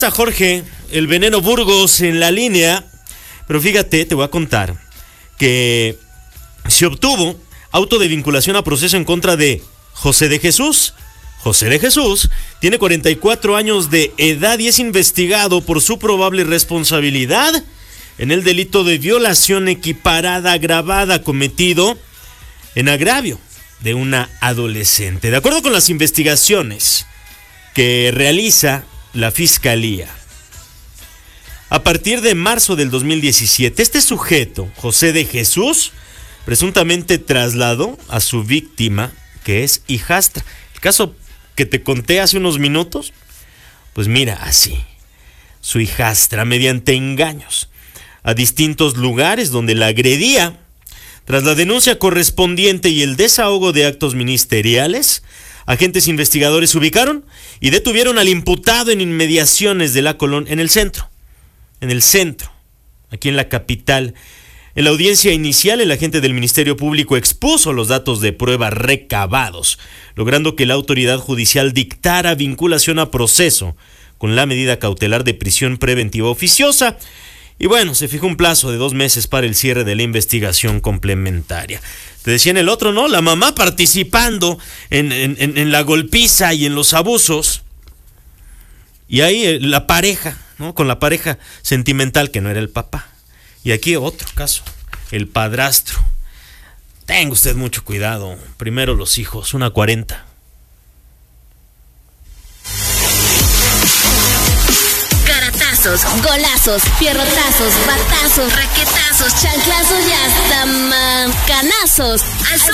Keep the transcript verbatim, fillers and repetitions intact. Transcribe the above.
Está Jorge, el Veneno Burgos en la línea, pero fíjate, te voy a contar que se obtuvo auto de vinculación a proceso en contra de José de Jesús. José de Jesús tiene cuarenta y cuatro años de edad y es investigado por su probable responsabilidad en el delito de violación equiparada agravada cometido en agravio de una adolescente. De acuerdo con las investigaciones que realiza la Fiscalía, a partir de marzo del dos mil diecisiete, este sujeto, José de Jesús, presuntamente trasladó a su víctima, que es hijastra. El caso que te conté hace unos minutos, pues mira, así, su hijastra, mediante engaños, a distintos lugares donde la agredía. Tras la denuncia correspondiente y el desahogo de actos ministeriales, agentes investigadores ubicaron y detuvieron al imputado en inmediaciones de la Colón, en el centro, en el centro, aquí en la capital. En la audiencia inicial, el agente del Ministerio Público expuso los datos de prueba recabados, logrando que la autoridad judicial dictara vinculación a proceso con la medida cautelar de prisión preventiva oficiosa. Y bueno, se fijó un plazo de dos meses para el cierre de la investigación complementaria. Te decía en el otro, ¿no? La mamá participando en, en, en la golpiza y en los abusos. Y ahí la pareja, ¿no? Con la pareja sentimental que no era el papá. Y aquí otro caso, el padrastro. Tenga usted mucho cuidado. Primero los hijos, una cuarenta. Golazos, fierrotazos, batazos, raquetazos, chanclazos y hasta mancanazos. Al